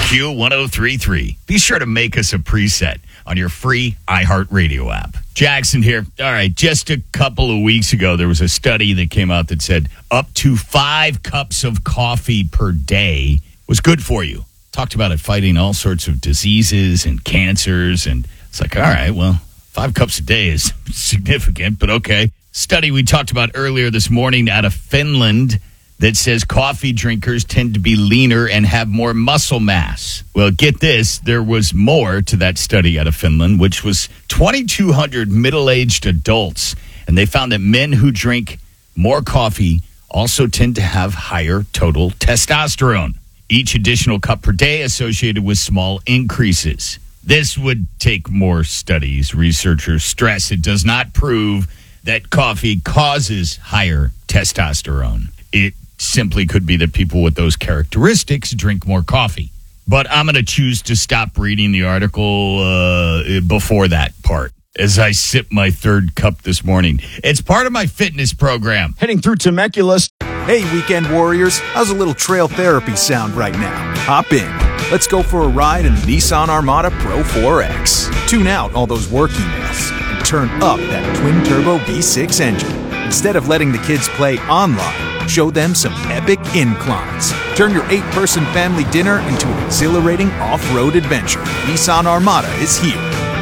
Q1033. Be sure to make us a preset on your free iHeartRadio app. Jackson here. All right, just a couple of weeks ago, there was a study that came out that said up to 5 cups of coffee per day was good for you. Talked about it fighting all sorts of diseases and cancers, and it's like, all right, well, 5 cups a day is significant, but okay. Study we talked about earlier this morning out of Finland that says coffee drinkers tend to be leaner and have more muscle mass. Well, get this, there was more to that study out of Finland, which was 2,200 middle-aged adults, and they found that men who drink more coffee also tend to have higher total testosterone. Each additional cup per day associated with small increases. This would take more studies. Researchers stress it does not prove that coffee causes higher testosterone. It simply could be that people with those characteristics drink more coffee. But I'm going to choose to stop reading the article before that part as I sip my 3rd cup this morning. It's part of my fitness program. Heading through Temecula. Hey, weekend warriors. How's a little trail therapy sound right now? Hop in. Let's go for a ride in the Nissan Armada Pro 4X. Tune out all those work emails and turn up that twin-turbo V6 engine. Instead of letting the kids play online, show them some epic inclines. Turn your 8-person family dinner into an exhilarating off-road adventure. Nissan Armada is here.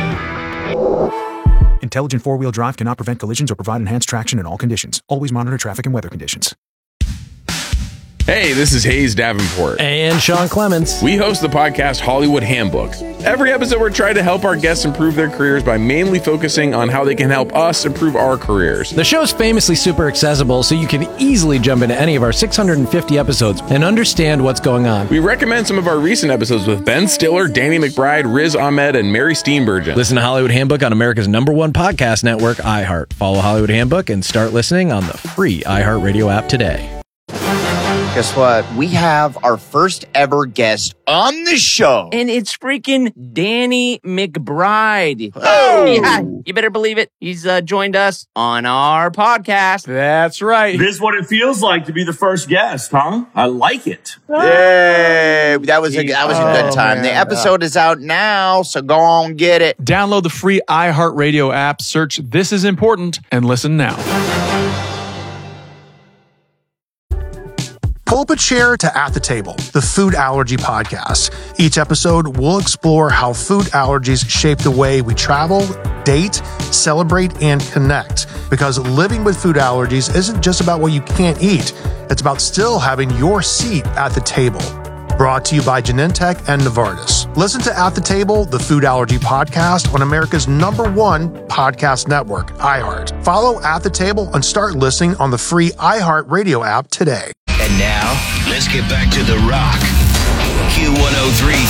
Intelligent 4-wheel drive cannot prevent collisions or provide enhanced traction in all conditions. Always monitor traffic and weather conditions. Hey, this is Hayes Davenport. And Sean Clements. We host the podcast Hollywood Handbook. Every episode, we're trying to help our guests improve their careers by mainly focusing on how they can help us improve our careers. The show's famously super accessible, so you can easily jump into any of our 650 episodes and understand what's going on. We recommend some of our recent episodes with Ben Stiller, Danny McBride, Riz Ahmed, and Mary Steenburgen. Listen to Hollywood Handbook on America's #1 podcast network, iHeart. Follow Hollywood Handbook and start listening on the free iHeartRadio app today. Guess what? We have our first ever guest on the show. And it's freaking Danny McBride. Oh! Yeah, you better believe it. He's joined us on our podcast. That's right. This is what it feels like to be the first guest, huh? I like it. Yay! That was a good time. Man. The episode is out now, so go on get it. Download the free iHeartRadio app, search This Is Important, and listen now. Pull up a chair to At the Table, the food allergy podcast. Each episode, we'll explore how food allergies shape the way we travel, date, celebrate, and connect. Because living with food allergies isn't just about what you can't eat. It's about still having your seat at the table. Brought to you by Genentech and Novartis. Listen to At the Table, the food allergy podcast on America's #1 podcast network, iHeart. Follow At the Table and start listening on the free iHeartRadio app today. And now, let's get back to The Rock. Q103